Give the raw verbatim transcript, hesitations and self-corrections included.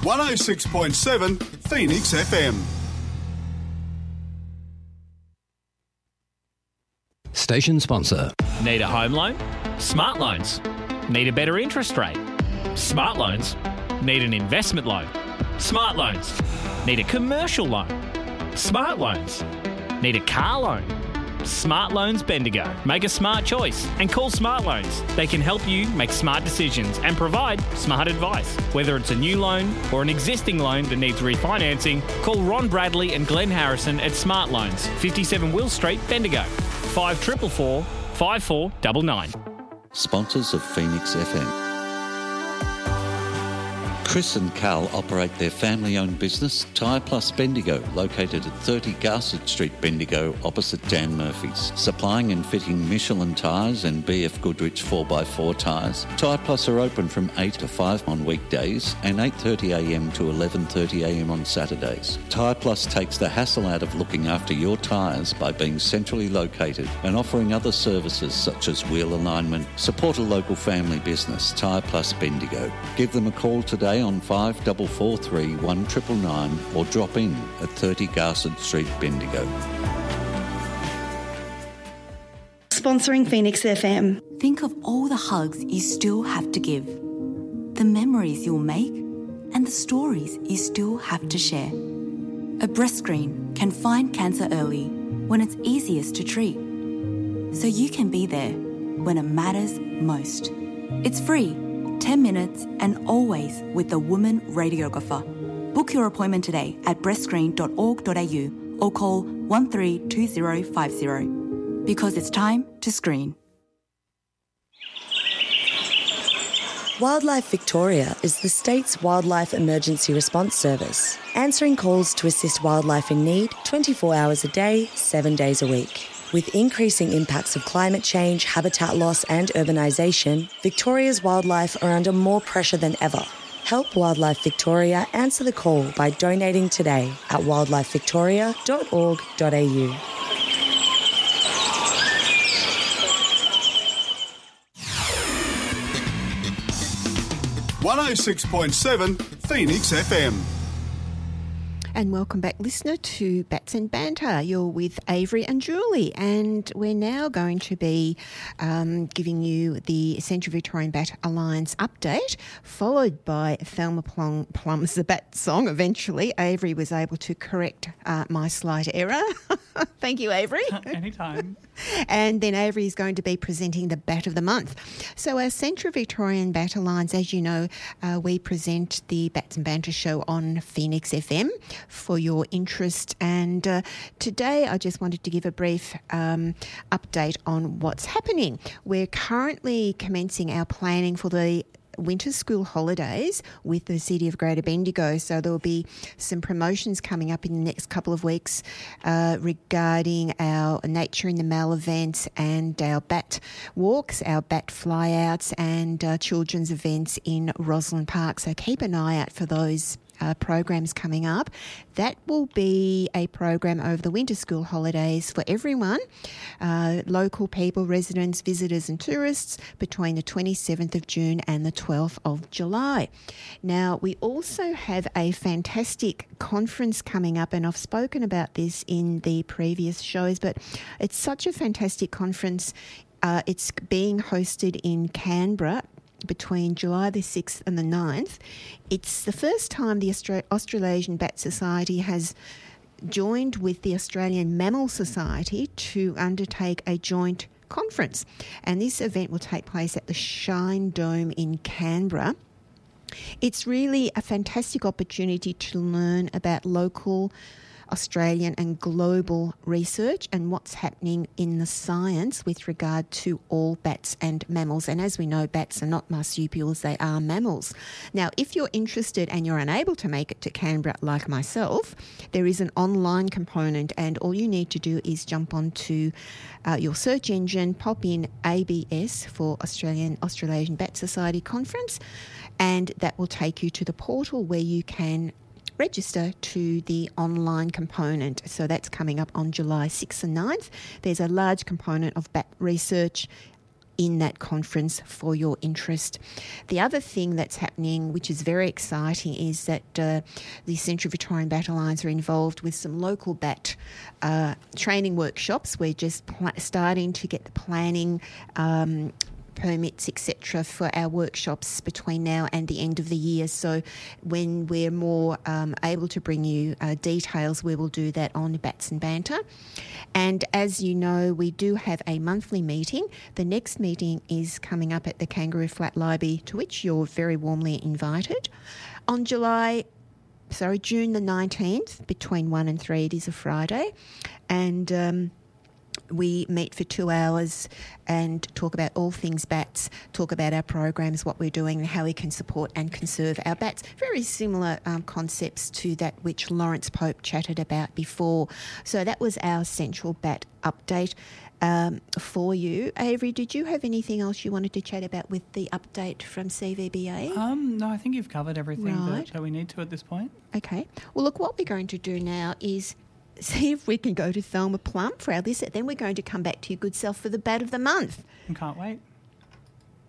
one oh six point seven Phoenix F M. Station sponsor. Need a home loan? Smart Loans. Need a better interest rate? Smart Loans. Need an investment loan? Smart Loans. Need a commercial loan? Smart Loans. Need a car loan? Smart Loans Bendigo. Make a smart choice and call Smart Loans. They can help you make smart decisions and provide smart advice. Whether it's a new loan or an existing loan that needs refinancing, call Ron Bradley and Glenn Harrison at Smart Loans, fifty-seven Will Street, Bendigo. five four four four, five four nine nine. Sponsors of Phoenix F M. Chris and Carl operate their family-owned business, Tyre Plus Bendigo, located at thirty Garsett Street, Bendigo, opposite Dan Murphy's. Supplying and fitting Michelin tyres and B F Goodrich four by four tyres. Tyre Plus are open from eight to five on weekdays and eight thirty a m to eleven thirty a m on Saturdays. Tyre Plus takes the hassle out of looking after your tyres by being centrally located and offering other services such as wheel alignment. Support a local family business, Tyre Plus Bendigo. Give them a call today on five four four three, one nine nine nine or drop in at thirty Garsett Street, Bendigo. Sponsoring Phoenix F M. Think of all the hugs you still have to give, the memories you'll make, and the stories you still have to share. A breast screen can find cancer early when it's easiest to treat, so you can be there when it matters most. It's free, ten minutes, and always with the woman radiographer. Book your appointment today at breastscreen dot org dot a u or call one three two zero five zero because it's time to screen. Wildlife Victoria is the state's wildlife emergency response service, answering calls to assist wildlife in need twenty-four hours a day, seven days a week. With increasing impacts of climate change, habitat loss and urbanisation, Victoria's wildlife are under more pressure than ever. Help Wildlife Victoria answer the call by donating today at wildlife victoria dot org dot a u. one oh six point seven Phoenix F M. And welcome back, listener, to Bats and Banter. You're with Avery and Julie, and we're now going to be um, giving you the Central Victorian Bat Alliance update, followed by Thelma Plum, Plum's The Bat Song. Eventually, Avery was able to correct uh, my slight error. Thank you, Avery. Anytime. And then Avery is going to be presenting the Bat of the Month. So our Central Victorian Bat Alliance, as you know, uh, we present the Bats and Banter show on Phoenix F M for your interest. And uh, today I just wanted to give a brief um, update on what's happening. We're currently commencing our planning for the winter school holidays with the City of Greater Bendigo. So there will be some promotions coming up in the next couple of weeks uh, regarding our Nature in the Mall events and our bat walks, our bat flyouts and uh, children's events in Roslyn Park. So keep an eye out for those Uh, programs coming up. That will be a program over the winter school holidays for everyone, uh, local people, residents, visitors and tourists between the twenty-seventh of June and the twelfth of July. Now, we also have a fantastic conference coming up, and I've spoken about this in the previous shows, but it's such a fantastic conference. Uh, it's being hosted in Canberra between July the sixth and the ninth. It's the first time the Austra- Australasian Bat Society has joined with the Australian Mammal Society to undertake a joint conference. And this event will take place at the Shine Dome in Canberra. It's really a fantastic opportunity to learn about local Australian and global research and what's happening in the science with regard to all bats and mammals. And as we know, bats are not marsupials, they are mammals. Now, if you're interested and you're unable to make it to Canberra like myself, there is an online component, and all you need to do is jump onto uh, your search engine, pop in A B S for Australian Australasian Bat Society Conference, and that will take you to the portal where you can register to the online component. So that's coming up on July sixth and ninth. There's a large component of bat research in that conference for your interest. The other thing that's happening, which is very exciting, is that uh, the Central Victorian Battle Lines are involved with some local bat uh, training workshops. We're just pl- starting to get the planning um, permits, et cetera, for our workshops between now and the end of the year. So when we're more um, able to bring you uh, details, we will do that on Bats and Banter. And as you know, we do have a monthly meeting. The next meeting is coming up at the Kangaroo Flat Library, to which you're very warmly invited. On July, sorry, June the nineteenth, between one and three, it is a Friday. And Um, we meet for two hours and talk about all things bats, talk about our programs, what we're doing, and how we can support and conserve our bats. Very similar um, concepts to that which Lawrence Pope chatted about before. So that was our Central Bat update um, for you. Avery, did you have anything else you wanted to chat about with the update from C V B A? Um, no, I think you've covered everything Right. that, that we need to at this point. Okay. Well, look, what we're going to do now is see if we can go to Thelma Plum for our list. Then we're going to come back to your good self for the Bat of the Month. I can't wait.